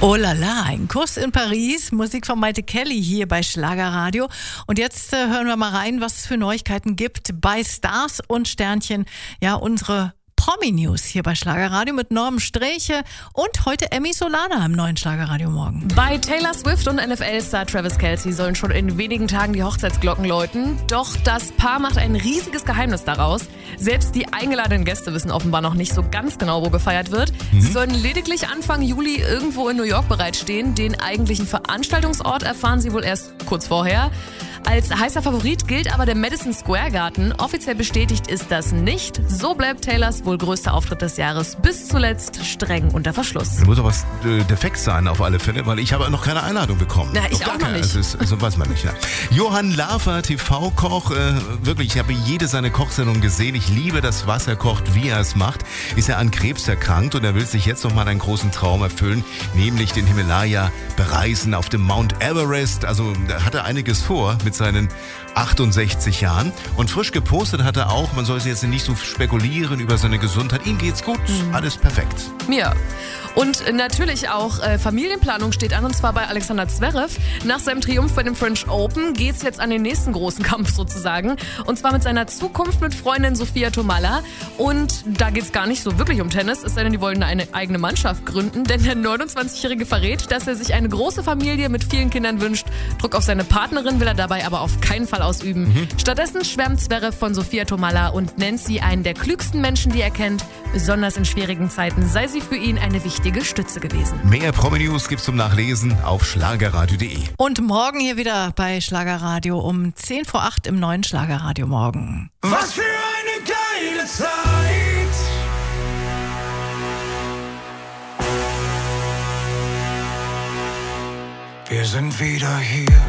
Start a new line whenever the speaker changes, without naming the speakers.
Oh la la, ein Kuss in Paris, Musik von Maite Kelly hier bei Schlagerradio. Und jetzt hören wir mal rein, was es für Neuigkeiten gibt bei Stars und Sternchen. Ja, unsere Promi-News hier bei Schlagerradio mit Norman Sträche und heute Emmy Solana im neuen Schlagerradio morgen.
Bei Taylor Swift und NFL-Star Travis Kelce sollen schon in wenigen Tagen die Hochzeitsglocken läuten. Doch das Paar macht ein riesiges Geheimnis daraus. Selbst die eingeladenen Gäste wissen offenbar noch nicht so ganz genau, wo gefeiert wird. Sie sollen lediglich Anfang Juli irgendwo in New York bereitstehen. Den eigentlichen Veranstaltungsort erfahren sie wohl erst kurz vorher. Als heißer Favorit gilt aber der Madison Square Garden. Offiziell bestätigt ist das nicht. So bleibt Taylors wohl größter Auftritt des Jahres bis zuletzt streng unter Verschluss.
Da muss doch was defekt sein auf alle Fälle, weil ich habe noch keine Einladung bekommen.
Na, ich auch noch nicht.
So weiß man nicht. Ja. Johann Lafer, TV-Koch, wirklich, ich habe jede seiner Kochsendungen gesehen. Ich liebe das, was er kocht, wie er es macht. Ist er an Krebs erkrankt und er will sich jetzt nochmal einen großen Traum erfüllen, nämlich den Himalaya bereisen auf dem Mount Everest. Also da hat er einiges vor mit seinen 68 Jahren. Und frisch gepostet hat er auch, man soll jetzt nicht so spekulieren über seine Gesundheit. Ihm geht's gut, alles perfekt.
Ja. Und natürlich auch Familienplanung steht an, und zwar bei Alexander Zverev. Nach seinem Triumph bei dem French Open geht's jetzt an den nächsten großen Kampf sozusagen. Und zwar mit seiner Zukunft mit Freundin Sophia Tomalla. Und da geht's gar nicht so wirklich um Tennis, es sei denn, die wollen eine eigene Mannschaft gründen. Denn der 29-Jährige verrät, dass er sich eine große Familie mit vielen Kindern wünscht. Druck auf seine Partnerin will er dabei aber auf keinen Fall ausüben. Stattdessen schwärmt Zverev von Sophia Tomalla und nennt sie einen der klügsten Menschen, die er kennt. Besonders in schwierigen Zeiten sei sie für ihn eine wichtige Stütze gewesen.
Mehr Promi-News gibt's zum Nachlesen auf schlagerradio.de.
Und morgen hier wieder bei Schlagerradio um 7:50 im neuen Schlagerradio morgen.
Was für eine geile Zeit! Wir sind wieder hier.